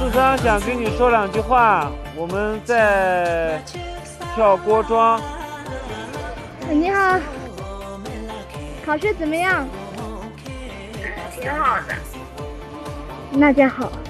树桑想跟你说两句话，我们在跳锅庄。 你好，考试怎么样？ 挺好的。 那就好。